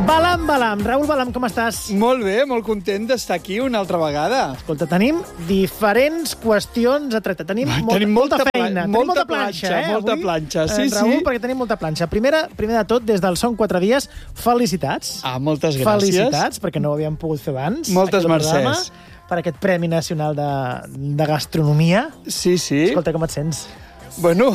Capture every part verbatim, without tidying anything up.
Balam, Balam. Raül Balam, com estàs? Molt bé, molt content d'estar aquí una altra vegada. Escolta, tenim diferents qüestions a tractar. Tenim, Ai, molta, tenim molta molta feina. pla- Tenim molta molta planxa, planxa, eh? molta avui, planxa, sí, eh, Raül, sí. perquè tenim molta planxa. Primera, primer de tot, des del Són quatre dies, felicitats. Ah, moltes gràcies. Felicitats, perquè no ho havíem pogut fer abans. Moltes aquí al programa, mercès. Per aquest Premi Nacional de, de Gastronomia. Sí, sí. Escolta, com et sents? Bueno,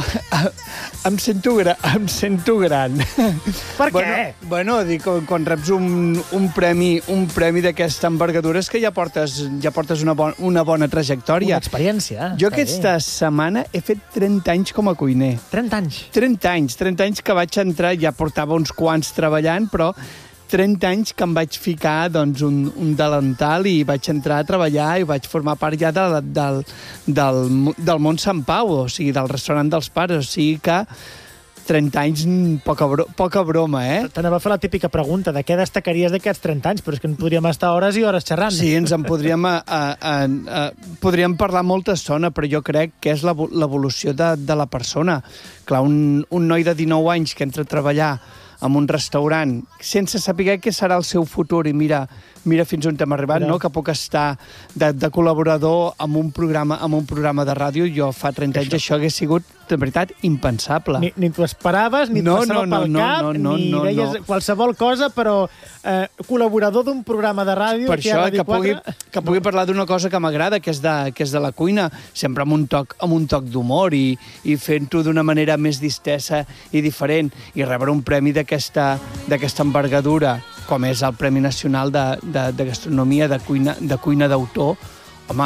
em sento, gra em sento gran. Per bueno, què? Bueno, dic, quan, quan reps un, un premi, un premi d'aquesta envergadura és que ja portes, ja portes una, bon, una bona trajectòria. Una experiència. Jo està aquesta bé. setmana he fet trenta anys com a cuiner. trenta anys. trenta anys, trenta anys que vaig entrar, ja portava uns quants treballant, però trenta anys que em vaig ficar doncs, un, un delantal i vaig entrar a treballar i vaig formar part ja de, del, del, del món Sant Pau, o sigui, del restaurant dels pares, o sigui que trenta anys, poca, bro poca broma, eh? T'anava a fer la típica pregunta de què destacaries d'aquests trenta anys, però és que en podríem estar hores i hores xerrant. Sí, ens en podríem, a, a, a, a, podríem parlar molta estona, però jo crec que és l'evolució de, de la persona. Clar, un, un noi de dinou anys que entra a treballar en un restaurant sense saber què serà el seu futur i mira, mira fins on hem arribat, no? Que puc estar de, de col·laborador amb un programa amb un programa de ràdio. Jo fa trenta anys això hagués sigut, de veritat, impensable. Ni, ni t'ho esperaves, ni no, et passava no, pel no, cap, no, no, ni no, deies no. qualsevol cosa, però eh, col·laborador d'un programa de ràdio... Per aquí això, a Ràdio que pugui, quatre... que pugui parlar d'una cosa que m'agrada, que, és de, que és de la cuina, sempre amb un toc, amb un toc d'humor i, i fent-ho d'una manera més distesa i diferent, i rebre un premi d'aquesta d'aquesta envergadura, com és el Premi Nacional de, de, de Gastronomia, de cuina de cuina d'autor, home,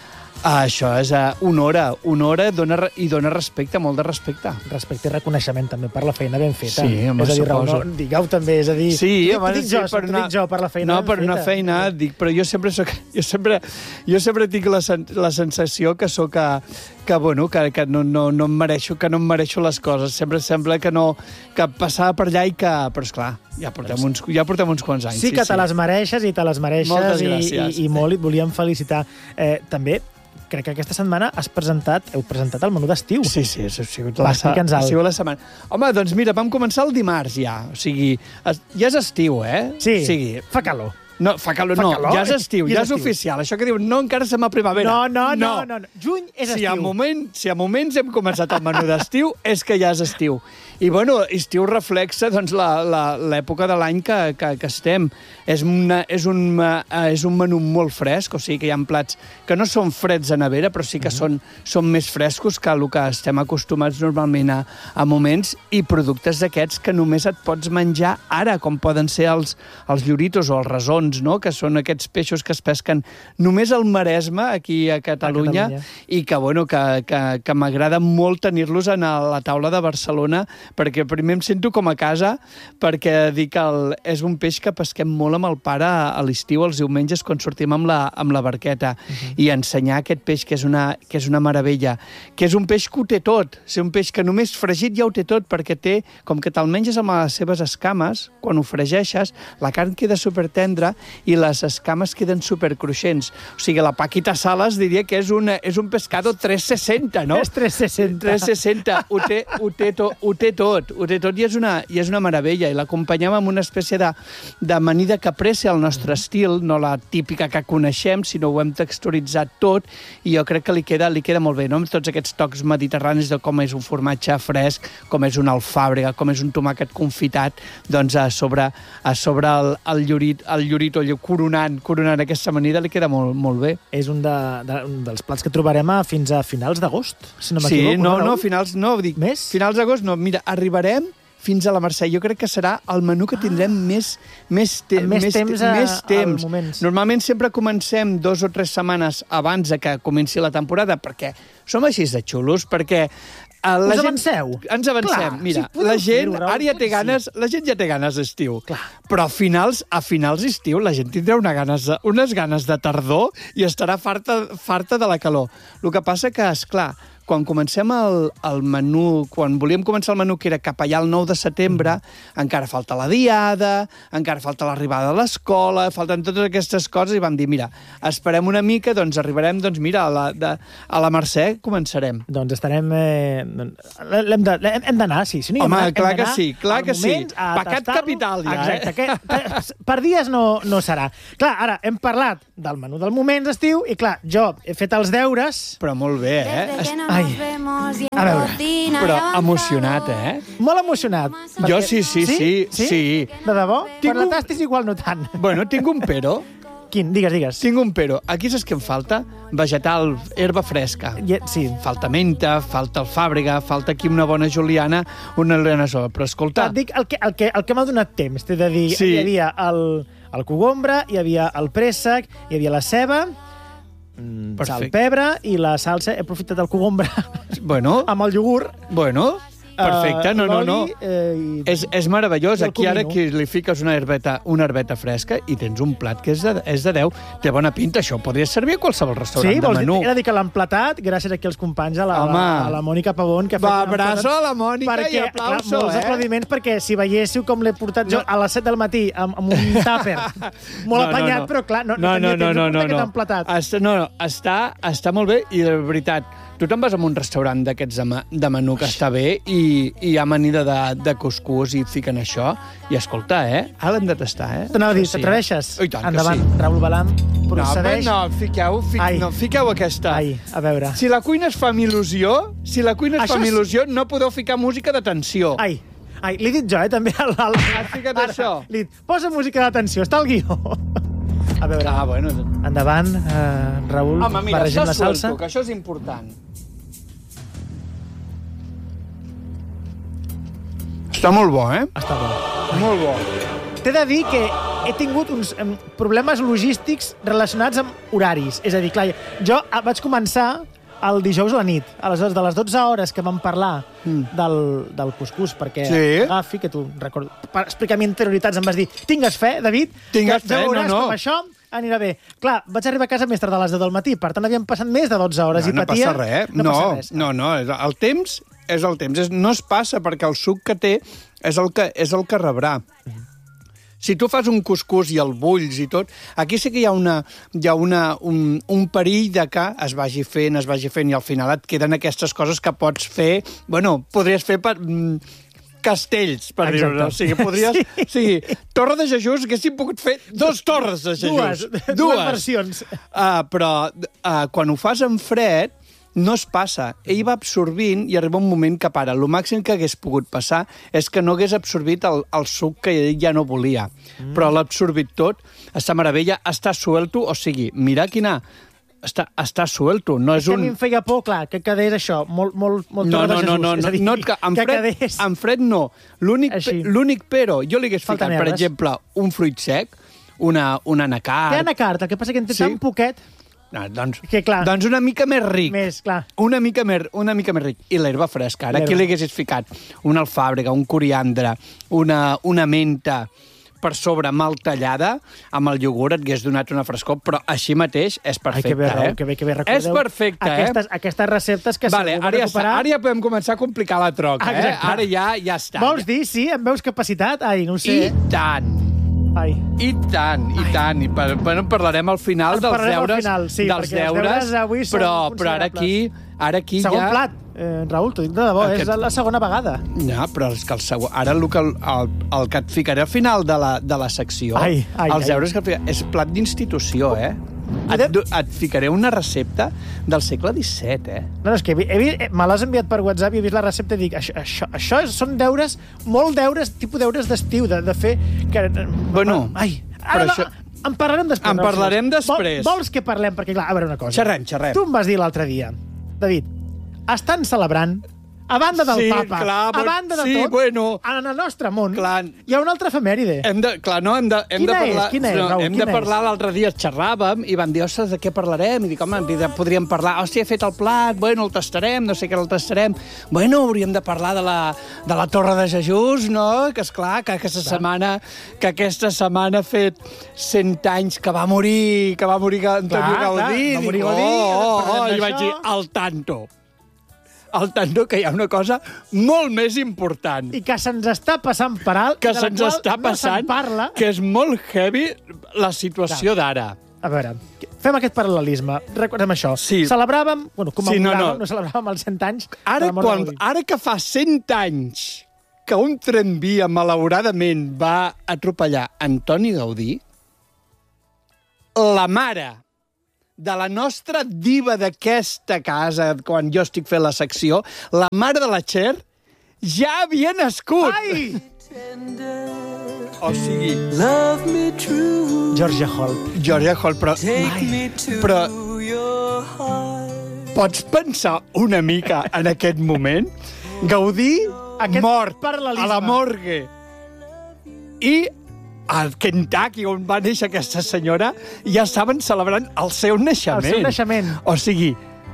això és uh, honora, honora dona, i dona respecte, molt de respecte. Respecte i reconeixement també per la feina ben feta. Sí, home, és a dir, Raül, suposo. no, digueu també, és a dir... Sí, t'ho home, dic sí, jo, per t'ho una... dic jo per la feina no, ben per feta. una feina, dic, però jo sempre soc, jo sempre, jo sempre tinc la, sen, la sensació que sóc a, que, bueno, que, que no, no, no em mereixo, que no em mereixo les coses. Sempre sembla que no, que passava per allà i que, però esclar, ja portem uns, ja portem uns quants anys. Sí que te les mereixes i te les mereixes. Moltes i, gràcies. i, i molt, i et volíem felicitar. Eh, també, crec que aquesta setmana has presentat, heu presentat el menú d'estiu. Sí, sí, ha sigut, Va, la, explica'ns ha alt. sigut la setmana. Home, doncs mira, vam començar el dimarts ja. O sigui, es, ja és estiu, eh? Sí, o sigui, fa calor. No, fa calor, Fa no, calor, ja és estiu, i és ja és estiu. oficial. Això que diuen, no, encara som a primavera. No, no, no, no, no. Juny és si estiu. A moment, si a moments hem començat el menú d'estiu, és que ja és estiu. I, bueno, estiu reflexa doncs, l'època de l'any que, que, que estem. És, una, és, un, uh, és un menú molt fresc, o sigui que hi ha plats que no són freds a nevera, però sí que mm -hmm. són, són més frescos que el que estem acostumats normalment a, a moments, i productes d'aquests que només et pots menjar ara, com poden ser els, els lloritos o els rasons, no? Que són aquests peixos que es pesquen només al Maresme, aquí a Catalunya, a Catalunya. I que, bueno, que, que, que m'agrada molt tenir-los a la taula de Barcelona, perquè primer em sento com a casa, perquè dic que el, és un peix que pesquem molt amb el pare a l'estiu, els diumenges, quan sortim amb la, amb la barqueta, uh-huh. i ensenyar aquest peix, que és, una, que és una meravella, que és un peix que ho té tot, és un peix que només fregit ja ho té tot, perquè té, com que te'l menges amb les seves escames, quan ho fregeixes, la carn queda supertendra i les escames queden supercruixents. O sigui, la Paquita Salas diria que és, una, és un pescado trescientos sesenta, no? És trescientos sesenta. trescientos sesenta, ho té, ho té, to, ho té tot, ho té tot, i és una, i és una meravella, i l'acompanyem amb una espècie de, de amanida caprese al nostre estil, no la típica que coneixem, sinó ho hem texturitzat tot, i jo crec que li queda, li queda molt bé, no? Amb tots aquests tocs mediterranis de com és un formatge fresc, com és una alfàbrega, com és un tomàquet confitat, doncs a sobre, a sobre el, el llorit, el llorit, allò coronant, coronant aquesta amanida, li queda molt, molt bé. És un, de, de, un dels plats que trobarem a, fins a finals d'agost, si no m'equivoco. Sí, no, no, finals, no, dic, més? Finals d'agost, no, mira, arribarem fins a la Mercè. Jo crec que serà el menú que tindrem ah. més, més, te més, més temps, a, més temps. moments. Normalment sempre comencem dos o tres setmanes abans de que comenci la temporada, perquè som així de xulos, perquè Uh, la Us gent, avanceu? Ens avancem. Clar, Mira, si podeu la gent fer-ho, Raül, ara ja té sí. ganes, la gent ja té ganes d'estiu. Clar. Però a finals, a finals d'estiu la gent tindrà una ganes de, unes ganes de tardor i estarà farta, farta de la calor. El que passa que, és clar, quan comencem el, el menú, quan volíem començar el menú, que era cap allà el nou de setembre, mm. encara falta la diada, encara falta l'arribada a l'escola, falten totes aquestes coses, i vam dir, mira, esperem una mica, doncs arribarem, doncs mira, a la, de, a la Mercè començarem. Doncs estarem... Eh, hem d'anar, sí. Si no Home, hem clar que sí, clar que sí. Pecat capital, ja, Exacte, eh? que, per dies no, no serà. Clar, ara, hem parlat del menú del moment d'estiu i, clar, jo he fet els deures... Però molt bé, eh? Ai, a veure... Però emocionat, eh? Molt emocionat. Perquè... Jo sí, sí, sí, sí. sí. De debò? Tinc Per la un... tastis igual no tant. Bueno, tinc un pero. Quin? Digues, digues. Tinc un pero. Aquí saps què em falta? Vegetal, herba fresca. I, sí. Falta menta, falta alfàbrega, falta aquí una bona juliana, una helena sola. Però escolta... Et dic el que, el que, el que m'ha donat temps. T'he de dir, sí. Hi havia el, el cogombre, hi havia el préssec, hi havia la ceba, sal, pebre i la salsa. He aprofitat el cogombre bueno, amb el iogurt. Bueno... Perfecte, no, no, no. Eh, i... És, és meravellós. Aquí ara que li fiques una herbeta, una herbeta fresca i tens un plat que és de, és de deu. Té bona pinta, això. Podria servir a qualsevol restaurant sí, de menú. Sí, he de dir que l'han platat gràcies aquí als companys, a la, a, a la Mònica Pavón. Que ha va, abraço a la Mònica perquè, i aplauso, clar, molts eh? aplaudiments, perquè si veiéssiu com l'he portat jo no. a les set del matí amb, amb un tàper molt no, apanyat, no, no. però clar, no, no, no tenia no, temps no, no, no, no. que platat. Està, no, no, està, està molt bé i de veritat, tu te'n vas a un restaurant d'aquests de, de menú que està bé i, i hi ha amanida de, de cuscús i fiquen això. I escolta, eh? Ara l'hem de tastar, eh? T'anava a dir, t'atreveixes? Oh, tant Endavant, que sí. Raül Balam, procedeix. No, no, fiqueu, fic, no, fiqueu aquesta. Ai, a veure. Si la cuina es fa amb il·lusió, si la cuina es això fa amb és... il·lusió, no podeu ficar música de tensió. Ai, ai, l'he dit jo, eh, també. Al, al... Has ficat Ara, això? L'he dit, posa música de tensió, està al guió. A veure, ah, bueno. Endavant, uh, Raül, Home, mira, barregem la salsa. Suelto, que això és important. Està molt bo, eh? Està bo. Molt bo. T'he de dir que he tingut uns um, problemes logístics relacionats amb horaris. És a dir, clar, jo vaig començar el dijous a la nit. Aleshores, de les dotze hores que vam parlar mm. del, del cuscús, perquè sí. agafi, que tu recordo, per explicar-me interioritats, em vas dir, tingues fe, David, tingues que fe, veuràs no, no. com això anirà bé. Clar, vaig arribar a casa més tard de les deu del matí, per tant, havíem passat més de dotze hores no, i patia... No passa res. No, no, passa res. no, no, el temps és el temps. És, no es passa perquè el suc que té és el que, és el que rebrà. Mm. Si tu fas un cuscús i el bulls i tot, aquí sí que hi ha, una, hi ha una, un, un perill de que es vagi fent, es vagi fent, i al final et queden aquestes coses que pots fer... Bueno, podries fer per... Mm, castells, per dir-ho. O sigui, podries... Sí. O sigui, Torre de Jesús, haguéssim pogut fer dos torres de Jesús. Dues, dues, dues versions. Uh, però uh, quan ho fas en fred, no es passa. Ell va absorbint i arriba un moment que para. El màxim que hagués pogut passar és que no hagués absorbit el, el suc que ell ja no volia. Mm. Però l'ha absorbit tot. Està meravella, està suelto, o sigui, mira quina... Està, està suelto, no és, és un... A mi em feia por, clar, que quedés això, molt, molt, molt no, no, de Jesús. No, no, no, dir, no, que en, que fred, quedés... en fred no. L'únic però, jo li hagués Falten ficat, per herbes. exemple, un fruit sec, una, un anacart... Té anacart, el que passa que en té sí? tan poquet... No, doncs, que, clar, doncs una mica més ric. Més, clar. Una mica més, una mica més ric. I l'herba fresca. Ara aquí li haguessis ficat una alfàbrega, un coriandre, una, una menta per sobre mal tallada, amb el iogurt et hagués donat una frescor, però així mateix és perfecte. Ai, que bé, Raül, eh? que bé, que bé. Recordeu és perfecte, aquestes, eh? Aquestes receptes que vale, segur ara ja, recuperar... ara ja podem començar a complicar la troca, eh? Exacte. Ara ja, ja està. Vols dir, sí? Em veus capacitat? Ai, no ho sé. I tant. Ai. I tant, i Ai. tant. I per, bueno, parlarem al final El dels deures, final, sí, dels deures, deures avui són però, però ara aquí, ara aquí Segon ja... plat, eh, Raül, t'ho dic de debò, Aquest... és la segona vegada. No, però és que el segon... Ara el que, el, el, el que et ficaré al final de la, de la secció, ai, ai, els deures ai. que et ficaré, és plat d'institució, eh? Et, et ficaré una recepta del segle disset, eh? No, no, és que he, he, me l'has enviat per WhatsApp i he vist la recepta i dic, això, això, això són deures, molt deures, tipus deures d'estiu, de, de fer... Que, bueno, ai, ara, això... en parlarem després. En parlarem després. Vol, vols que parlem? Perquè, clar, a veure una cosa. Xerrem, xerrem. Tu em vas dir l'altre dia, David, estan celebrant, a banda del sí, papa, clar, a banda de sí, tot, bueno, en el nostre món, clar, hi ha una altra efemèride. Hem de, clar, no, hem de, hem quina de parlar... És? Quina és, no, Raül, hem quina de parlar, l'altre dia xerràvem i van dir, ostres, de què parlarem? I dic, home, podríem parlar, hòstia, he fet el plat, bueno, el tastarem, no sé què el tastarem. Bueno, hauríem de parlar de la, de la Torre de Jesús, no? Que, esclar, que aquesta clar. setmana que aquesta setmana ha fet cent anys que va morir, que va morir Antonio clar, Gaudí. Clar, va morir dic, Gaudí, oh, oh, oh, i d'això. vaig dir, al tanto. al tanto que hi ha una cosa molt més important. I que se'ns està passant per alt, que de la se'ns qual està no passant, se'n parla. que és molt heavy la situació d'ara. A veure, fem aquest paral·lelisme. Recordem això. Sí. Celebràvem, bueno, commemoràvem, Sí, no, no. no celebràvem els cent anys Ara, de la mort quan, de Gaudí. ara que fa cent anys que un tramvia, malauradament, va atropellar Antoni Gaudí, la mare de la nostra diva d'aquesta casa, quan jo estic fent la secció, la mare de la Cher, ja havia nascut. Ai! O sigui... Love me true. Georgia Hall. Georgia Hall, però... Take me to Però your heart. pots pensar una mica en aquest moment? Gaudí Aquest mort paral·lelisme. a la morgue. I al Kentucky, on va néixer aquesta senyora, ja estaven celebrant el seu naixement. El seu naixement. O sigui,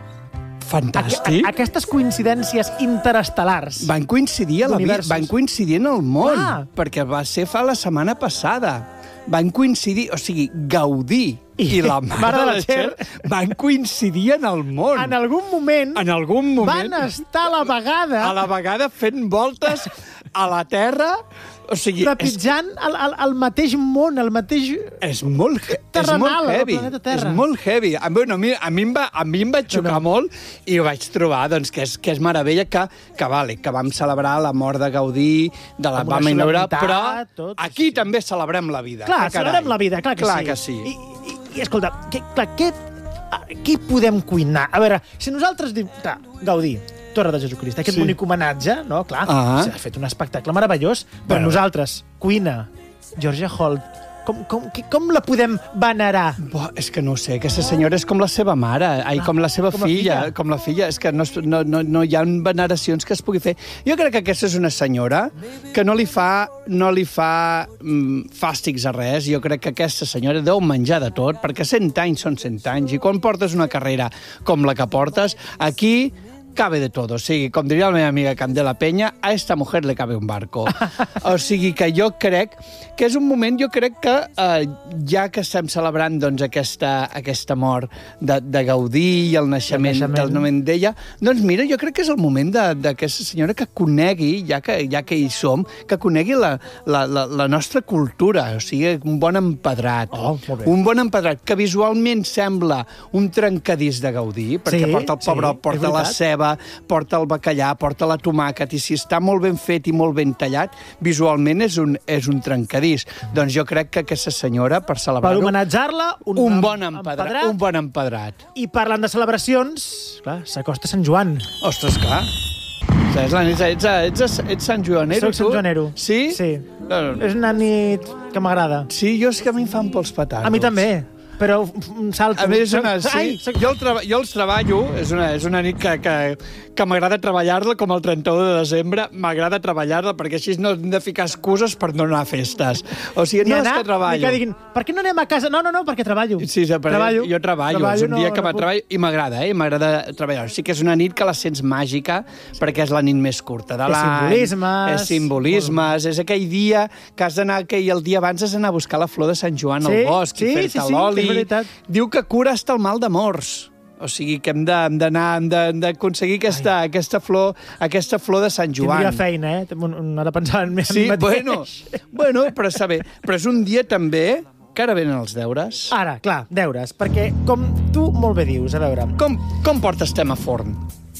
fantàstic. A aquestes coincidències interestel·lars. Van coincidir, a la vida, D'universos. van coincidir en el món, Ah. perquè va ser fa la setmana passada. Van coincidir, o sigui, Gaudí i, I la mare de la Cher van coincidir en el món. En algun moment, En algun moment, van estar a la vegada a la vegada fent voltes a la Terra. O sigui, és, trepitjant el, el, el mateix món, el mateix... és molt, he- és Terrenal, molt el heavy. planeta Terra. És molt heavy. A, bueno, a, mi, a, mi em va, a mi em va xocar No, no. molt i ho vaig trobar doncs, que, és, que és meravella que, que, vale, que vam celebrar la mort de Gaudí, de la Amb una vam inaugurar, però solemnitat, tot. aquí també celebrem la vida. Clar, Que carai. celebrem la vida, clar que clar sí. que sí. I, i, i escolta, que, clar, què, què podem cuinar? A veure, si nosaltres dim... Clar, Gaudí, Torre de Jesucrist, aquest Sí. bonic homenatge, no? Clar, Ah. s'ha fet un espectacle meravellós, però Bueno. nosaltres, cuina, Georgia Holt, com, com, que- com la podem venerar? Buah, és que no ho sé, aquesta senyora és com la seva mare, ai, Ah, com la seva com la filla, filla. com la filla, és que no, es- no, no, no hi ha veneracions que es pugui fer. Jo crec que aquesta és una senyora que no li fa, no li fa mm, fàstics a res. Jo crec que aquesta senyora deu menjar de tot, perquè cent anys són cent anys, i quan portes una carrera com la que portes, aquí cabe de todo. O sigui, com diria la meva amiga Candela Peña, a esta mujer le cabe un barco. O sigui que jo crec que és un moment, jo crec que eh, ja que estem celebrant doncs, aquesta, aquesta mort de, de Gaudí i el naixement, El naixement. del naixement d'ella, doncs mira, jo crec que és el moment de- d'aquesta senyora que conegui, ja que, ja que hi som, que conegui la, la, la, la nostra cultura, o sigui, un bon empedrat. Oh, molt bé. Un bon empedrat, que visualment sembla un trencadís de Gaudí, perquè Sí, porta el sí, pebrot, és porta la veritat. ceba, porta el bacallà, porta la tomàquet, i si està molt ben fet i molt ben tallat, visualment és un, és un trencadís. Doncs jo crec que aquesta senyora, per Per celebrar-ho, homenatjar-la, un, un bon empedrat, empedrat. un bon empedrat. I parlant de celebracions, clar, s'acosta Sant Joan. Ostres, clar. Ets, la, ets, ets, ets, ets Sant Joanero, Soc Sant tu? Joanero. Sí? Sí. No, no. És una nit que m'agrada. Sí, jo és que a mi em fan pels petardos. A mi també, però un salto. A mi és una... Sí, Ai, soc... jo, el treba, jo els treballo, és una, és una nit que, que, que m'agrada treballar-la, com el trenta-u de desembre, m'agrada treballar-la, perquè així no hem de ficar excuses per no anar a festes. O sigui, Ni no anar, és que treballo. Ni que diguin, per què no anem a casa? No, no, no, perquè treballo. Sí, sí, però treballo. jo treballo, treballo és un dia no, que no no puc. treballo i m'agrada, eh? M'agrada treballar. Sí que és una nit que la sents màgica, perquè és la nit més curta de Té l'any. simbolismes. És simbolismes, és aquell dia que has d'anar, que el dia abans has d'anar a buscar la flor de Sant Joan Sí, al bosc sí, i fer-te sí, sí, l'oli. és veritat. Diu que cura hasta el mal d'amors. O sigui, que hem de- hem d'anar, hem de- hem d'aconseguir aquesta, aquesta, flor, aquesta flor de Sant Joan. Tindria feina, eh? Un, un, ara pensava en mi Sí, mateix. bueno, bueno, però està bé. Però és un dia també que ara venen els deures. Ara, clar, deures, perquè com tu molt bé dius, a veure, Com, com portes tema forn?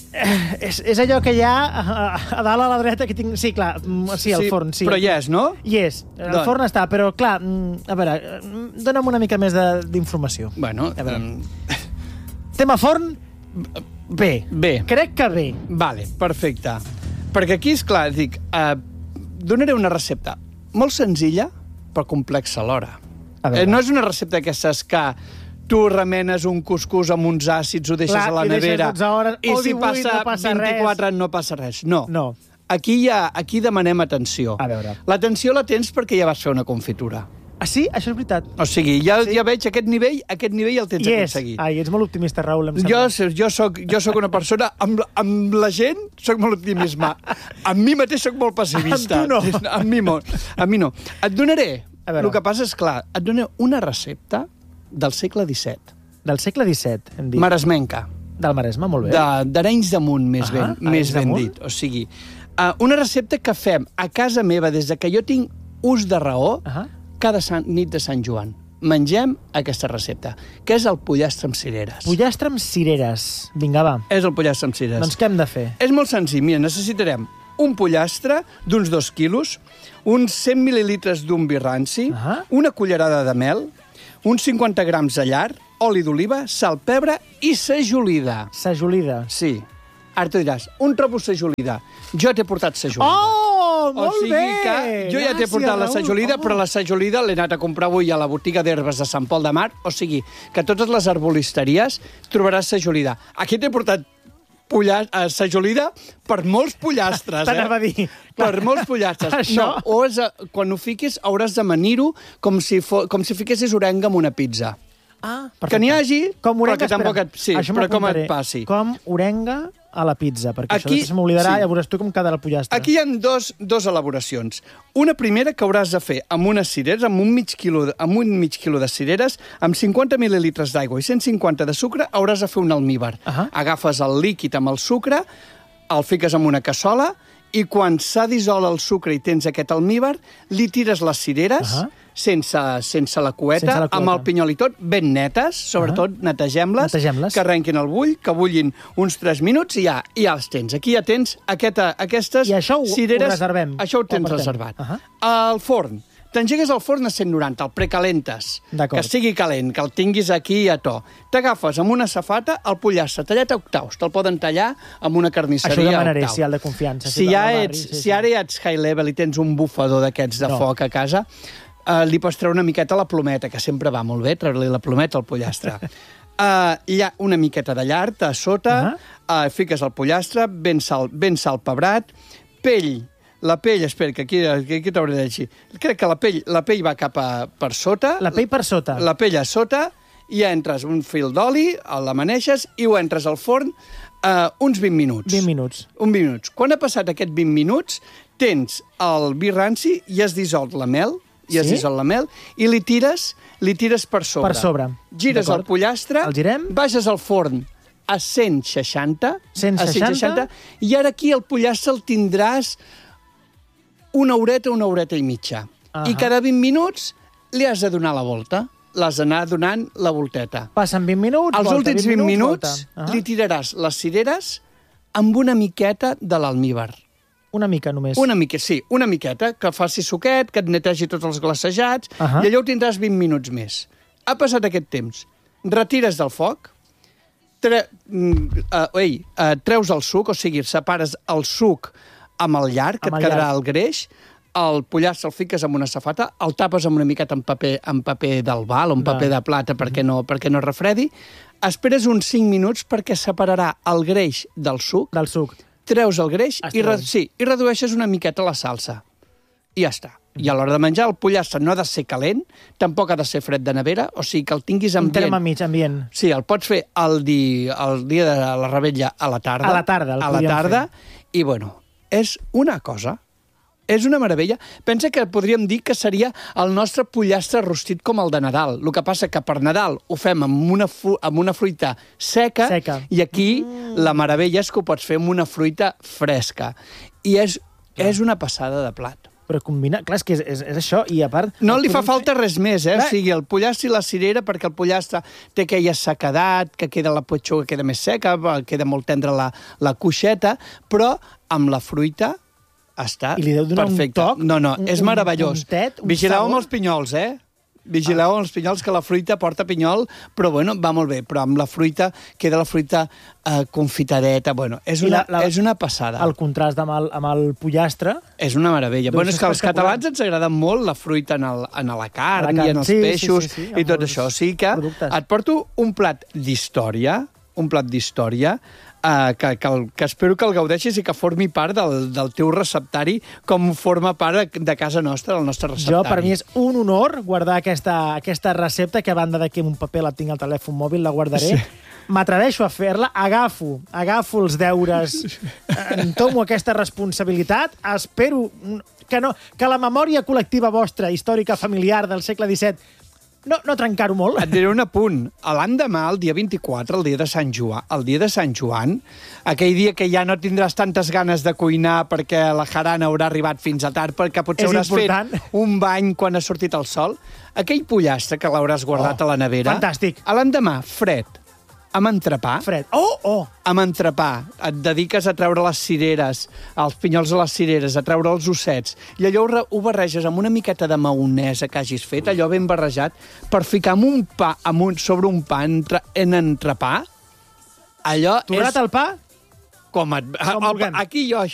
és, és allò que hi ha a, a dalt a la dreta que tinc... Sí, clar, mm, sí, el forn, sí. Però hi és, no? Hi és, el Doncs. forn està, però clar, mm, a veure, mm, dona'm una mica més de- d'informació. Bueno, A veure. um, Tema forn, bé. bé. Crec que bé. Vale, perfecte. Perquè aquí, és clar, dic, eh, donaré una recepta molt senzilla, però complexa alhora. A veure. Eh, no és una recepta d'aquestes que tu remenes un cuscús amb uns àcids, ho deixes Clar, a la i deixes nevera, dotze hores, i o si divuit, passa no passa vint-i-quatre res. no passa res. No. No. Aquí, ja, aquí demanem atenció. A veure. L'atenció la tens perquè ja vas fer una confitura. Ah, sí? Això és veritat. O sigui, ja, sí. ja veig aquest nivell, aquest nivell el tens I és. aconseguit. Ai, ets molt optimista, Raül, em Jo, sembla. jo, soc, jo soc una persona... Amb, amb la gent soc molt optimista. Amb mi mateix soc molt pessimista. Amb tu no. Amb mi, mo- amb mi no. Et donaré... A veure. El que passa és, clar, et donaré una recepta del segle disset. Del segle disset, hem dit. Maresmenca. Del Maresme, molt bé. De- D'Arenys de Munt, més Ah, ben, Arenys més de ben Munt. dit. O sigui, uh, una recepta que fem a casa meva des de que jo tinc ús de raó Ah. cada sant, nit de Sant Joan. Mengem aquesta recepta, que és el pollastre amb cireres. Pollastre amb cireres. Vinga, va. És el pollastre amb cireres. Doncs què hem de fer? És molt senzill. Mira, necessitarem un pollastre d'uns dos quilos, uns cent mil·lilitres d'un vi ranci, Ah. una cullerada de mel, uns cinquanta grams de llar, oli d'oliva, sal, pebre i sajolida. Sajolida. Sí. Ara tu diràs, un trobo sajolida. Jo t'he portat sajolida. Oh, molt o sigui bé! que jo ja t'he Gràcies, portat la Raül. sajolida, Oh. però la sajolida l'he anat a comprar avui a la botiga d'herbes de Sant Pol de Mar. O sigui, que a totes les arbolisteries trobaràs sajolida. Aquí t'he portat pollar, eh, sajolida per molts pollastres, eh? T'anava a dir. Per molts pollastres. Això- No, o és, a- quan ho fiquis hauràs d'amanir-ho com, si fo, com si fiquessis orenga amb una pizza. Ah, Que n'hi hagi, com però orenga, que tampoc espera, et- sí, això però com m'apuntaré. et passi. Com orenga a la pizza, perquè Aquí- això se m'oblidarà, sí. ja veuràs tu com quedarà el pollastre. Aquí hi ha dos, dos elaboracions. Una primera que hauràs de fer amb unes cireres, amb un mig quilo, de- amb un mig quilo de cireres, amb cinquanta mil·lilitres d'aigua i cent cinquanta de sucre, hauràs de fer un almíbar. Ahà. Agafes el líquid amb el sucre, el fiques en una cassola i quan s'ha dissolt el sucre i tens aquest almíbar, li tires les cireres, Ahà. sense, sense la cueta, Sense la cueta. amb el pinyol i tot, ben netes, sobretot netegem-les, Netegem-les. que arrenquin el bull, que bullin uns tres minuts i ja, i ja els tens. Aquí ja tens aquesta, aquestes I això ho- cireres... ho reservem? Això ho O tens portem? reservat. Ahà. Al forn. T'engegues al forn a cent noranta, el precalentes. D'acord. Que estigui calent, que el tinguis aquí a to. T'agafes amb una safata el pollastre tallat a octaus. Te'l poden tallar amb una carnisseria Això ho demanaré, a octau. si el de confiança. Si, del ja barri, ets, sí, si sí. ara ja ets high level i tens un bufador d'aquests de No. foc a casa, eh, li pots treure una miqueta la plometa, que sempre va molt bé, treure-li la plometa al pollastre. Uh, hi ha una miqueta de llard a sota, uh uh, fiques el pollastre, ben sal, ben salpebrat, pell, la pell, espera, que aquí, aquí t'hauré de dir. Crec que la pell, la pell va cap a, per sota. La pell per sota. La pell a sota, i entres un fil d'oli, l'amaneixes i ho entres al forn uh, uns vint minuts. vint minuts. Un vint minuts. Quan ha passat aquests vint minuts, tens el vi ranci i has dissolt la mel, i has Sí? dissolt la mel, i li tires, li tires per sobre. Per sobre. Gires el D'acord. pollastre, El girem. baixes al forn a cent seixanta, cent a seixanta? i ara aquí el pollastre el tindràs una horeta, una horeta i mitja. Ahà. I cada vint minuts li has de donar la volta. L'has d'anar donant la volteta. Passen vint minuts, Els volta, últims vint minuts volta. Ahà. li tiraràs les cireres amb una miqueta de l'almíbar. Una mica només. Una mica, sí, una miqueta, que faci suquet, que et netegi tots els glacejats, Ahà. i allò ho tindràs vint minuts més. Ha passat aquest temps. Retires del foc, tre... mm, uh, ei, uh, treus el suc, o sigui, separes el suc amb el llarg, que Amb et el quedarà llarg. el greix, el pollastre el fiques amb una safata, el tapes amb una miqueta amb paper, amb paper d'albal o amb Va. paper de plata perquè no, perquè no refredi, esperes uns cinc minuts perquè separarà el greix del suc, Del suc. treus el greix Es i, re treu. sí, i redueixes una miqueta la salsa. I ja està. I a l'hora de menjar, el pollastre no ha de ser calent, tampoc ha de ser fred de nevera, o sigui que el tinguis Un ambient. terme mig, ambient. Sí, el pots fer el, di, el dia de la rebetlla a la tarda. A la tarda, el A la podíem tarda. I, bueno, és una cosa. És una meravella. Pensa que podríem dir que seria el nostre pollastre rostit com el de Nadal. El que passa que per Nadal ho fem amb una, fu amb una fruita seca, Seca. i aquí mm. la meravella és que ho pots fer amb una fruita fresca. I és, és una passada de plat. Però combina... Clar, és que és, és, és això, i a part... No li fa podem falta res més, eh? Clar. O sigui, el pollastre i la cirera, perquè el pollastre té aquella sequedat, que queda la petxuga queda més seca, queda molt tendra la, la cuixeta, però amb la fruita està I li deu donar un perfecte. toc, No, no, un- és un meravellós. puntet, un Vigileu sabor. amb els pinyols, eh? Vigileu amb els pinyols, que la fruita porta pinyol, però bueno, va molt bé. Però amb la fruita queda la fruita eh, confitadeta. Bueno, és I una, la- la- és una passada. El contrast amb el, amb el pollastre... És una meravella. Doncs Bueno, és és que als espectacular. catalans ens agrada molt la fruita en, el, en la carn, A la carn, i en els sí, sí, peixos sí, sí, i amb tot els això. O sigui que productes. et porto un plat d'història, un plat d'història, eh, que, que, el, que espero que el gaudeixis i que formi part del, del teu receptari, com forma part de casa nostra, del nostre receptari. Jo, per mi, és un honor guardar aquesta, aquesta recepta, que a banda de que en un paper la tinc al telèfon mòbil, la guardaré. Sí. M'atreveixo a fer-la, agafo, agafo els deures, entomo aquesta responsabilitat, espero que, no, que la memòria col·lectiva vostra, històrica, familiar, del segle disset, no, no trencar-ho molt. Et diré un apunt. L'endemà, el dia vint-i-quatre, el dia de Sant Joan, el dia de Sant Joan, aquell dia que ja no tindràs tantes ganes de cuinar perquè la jarana haurà arribat fins a tard, perquè potser És hauràs important. fet un bany quan ha sortit el sol, aquell pollastre que l'hauràs guardat Oh, a la nevera... fantàstic. A l'endemà, fred, amb entrepà, Fred. Oh, oh! amb entrepà, et dediques a treure les cireres, els pinyols de les cireres, a treure els ossets, i allò ho, re- ho barreges amb una miqueta de maonesa que hagis fet, allò ben barrejat, per ficar amb un pa, amb un, sobre un pa entre, en entrepà, allò Tu és... agrat el pa? Com et... Com el- vulguem. aquí jo